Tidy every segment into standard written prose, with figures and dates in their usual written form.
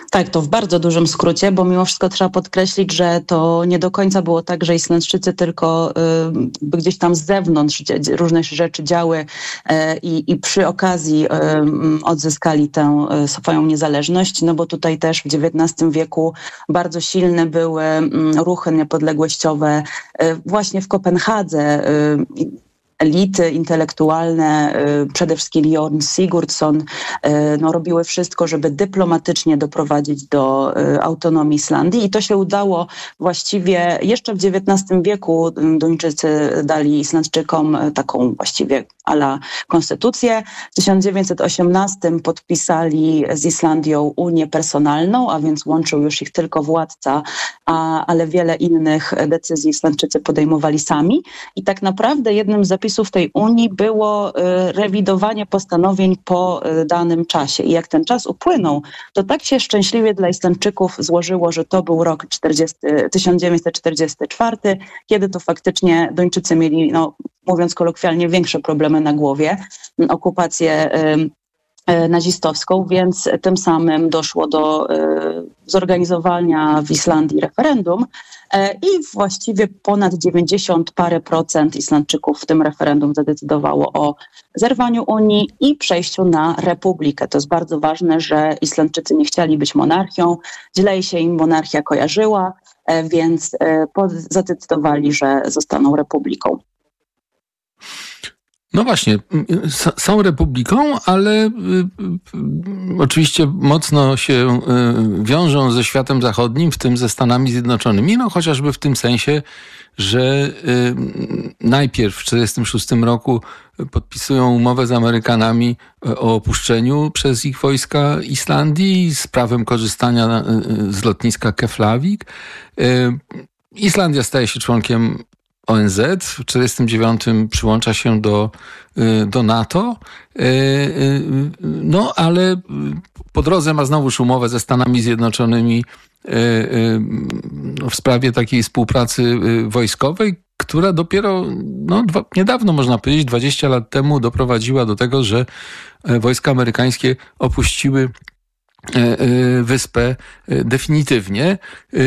Tak, to w bardzo dużym skrócie, bo mimo wszystko trzeba podkreślić, że to nie do końca było tak, że Islandczycy tylko gdzieś tam z zewnątrz różne rzeczy działy i przy okazji odzyskali tę swoją niezależność, no bo tutaj też w XIX wieku bardzo silne były ruchy niepodległościowe właśnie w Kopenhadze. Elity intelektualne, przede wszystkim Jón Sigurdsson, robiły wszystko, żeby dyplomatycznie doprowadzić do autonomii Islandii i to się udało właściwie jeszcze w XIX wieku. Duńczycy dali Islandczykom taką właściwie à la konstytucję. W 1918 podpisali z Islandią unię personalną, a więc łączył już ich tylko władca, ale wiele innych decyzji Islandczycy podejmowali sami i tak naprawdę jednym z zapisów tej Unii było rewidowanie postanowień po danym czasie. I jak ten czas upłynął, to tak się szczęśliwie dla Islandczyków złożyło, że to był rok 1944, kiedy to faktycznie Duńczycy mieli, mówiąc kolokwialnie, większe problemy na głowie, okupację nazistowską, więc tym samym doszło do zorganizowania w Islandii referendum i właściwie ponad 90 parę procent Islandczyków w tym referendum zadecydowało o zerwaniu Unii i przejściu na republikę. To jest bardzo ważne, że Islandczycy nie chcieli być monarchią, źle się im monarchia kojarzyła, więc zadecydowali, że zostaną republiką. No właśnie, są republiką, ale oczywiście mocno się wiążą ze światem zachodnim, w tym ze Stanami Zjednoczonymi, chociażby w tym sensie, że najpierw w 1946 roku podpisują umowę z Amerykanami o opuszczeniu przez ich wojska Islandii z prawem korzystania z lotniska Keflavik. Islandia staje się członkiem ONZ, w 1949 przyłącza się do NATO, ale po drodze ma znowuż umowę ze Stanami Zjednoczonymi w sprawie takiej współpracy wojskowej, która dopiero niedawno, można powiedzieć, 20 lat temu doprowadziła do tego, że wojska amerykańskie opuściły wyspę definitywnie.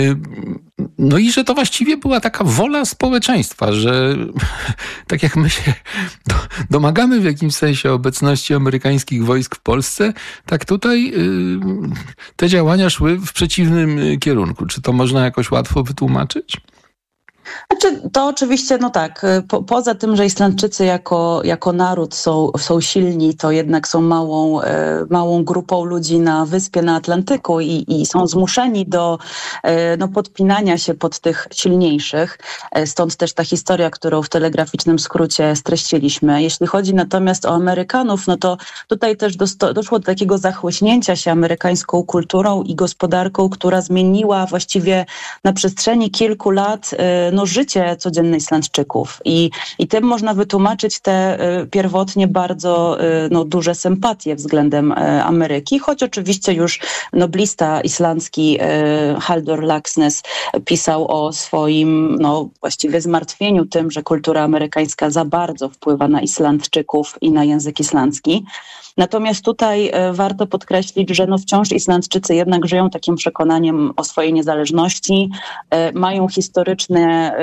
No i że to właściwie była taka wola społeczeństwa, że tak jak my się domagamy w jakimś sensie obecności amerykańskich wojsk w Polsce, tak tutaj te działania szły w przeciwnym kierunku. Czy to można jakoś łatwo wytłumaczyć? Znaczy, to oczywiście, poza tym, że Islandczycy jako naród są silni, to jednak są małą grupą ludzi na wyspie na Atlantyku i są zmuszeni do podpinania się pod tych silniejszych. Stąd też ta historia, którą w telegraficznym skrócie streściliśmy. Jeśli chodzi natomiast o Amerykanów, to tutaj też doszło do takiego zachłyśnięcia się amerykańską kulturą i gospodarką, która zmieniła właściwie na przestrzeni kilku lat życie codzienne Islandczyków. I tym można wytłumaczyć te pierwotnie bardzo duże sympatie względem Ameryki, choć oczywiście już noblista islandzki Halldór Laxness pisał o swoim właściwie zmartwieniu tym, że kultura amerykańska za bardzo wpływa na Islandczyków i na język islandzki. Natomiast tutaj warto podkreślić, że wciąż Islandczycy jednak żyją takim przekonaniem o swojej niezależności, mają historyczne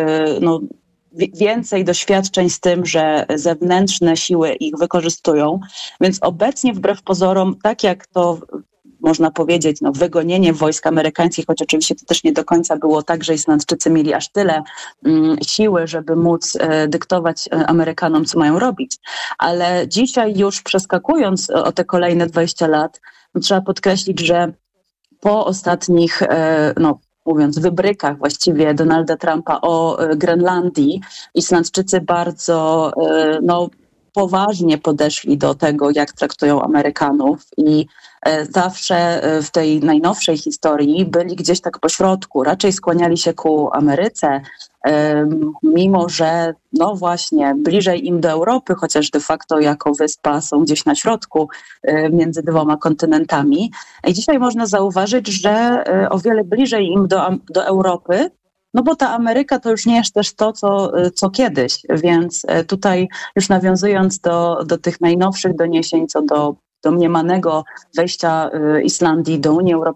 więcej doświadczeń z tym, że zewnętrzne siły ich wykorzystują, więc obecnie wbrew pozorom, tak jak to można powiedzieć, wygonienie wojsk amerykańskich, choć oczywiście to też nie do końca było tak, że Islandczycy mieli aż tyle siły, żeby móc dyktować Amerykanom, co mają robić. Ale dzisiaj już przeskakując o te kolejne 20 lat, trzeba podkreślić, że po ostatnich, mówiąc, wybrykach właściwie Donalda Trumpa o Grenlandii, Islandczycy bardzo poważnie podeszli do tego, jak traktują Amerykanów i zawsze w tej najnowszej historii byli gdzieś tak po środku. Raczej skłaniali się ku Ameryce, mimo że właśnie bliżej im do Europy, chociaż de facto jako wyspa są gdzieś na środku między dwoma kontynentami. I dzisiaj można zauważyć, że o wiele bliżej im do Europy, bo ta Ameryka to już nie jest też to, co kiedyś, więc tutaj już nawiązując do tych najnowszych doniesień co do domniemanego wejścia Islandii do Unii Europejskiej,